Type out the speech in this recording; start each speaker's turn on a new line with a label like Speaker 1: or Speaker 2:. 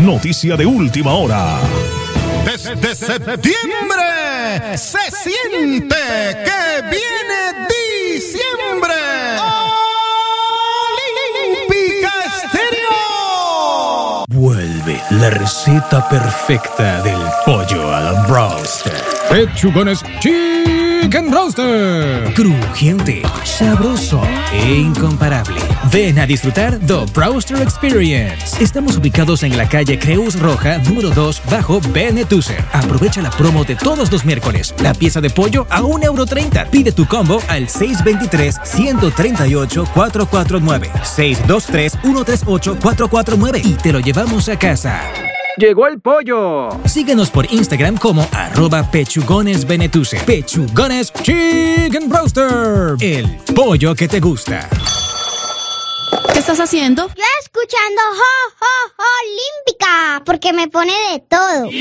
Speaker 1: noticia de última hora.
Speaker 2: Desde septiembre se siente que viene diciembre. Olímpica Estéreo.
Speaker 3: Vuelve la receta perfecta del pollo a la broster. Pechugones Chicken Roaster. Crujiente, sabroso e incomparable. Ven a disfrutar The Broster Experience. Estamos ubicados en la calle Creus Roja, número 2, bajo Benetuser. Aprovecha la promo de todos los miércoles. La pieza de pollo a €1.30. Pide tu combo al 623-138-449. 623-138-449 y te lo llevamos a casa.
Speaker 4: ¡Llegó el pollo!
Speaker 3: Síguenos por Instagram como @pechugonesbenetuse. Pechugones Chicken Roaster. El pollo que te gusta.
Speaker 5: ¿Qué estás haciendo?
Speaker 6: Yo escuchando Jo Jo Jo Olímpica, porque me pone de todo.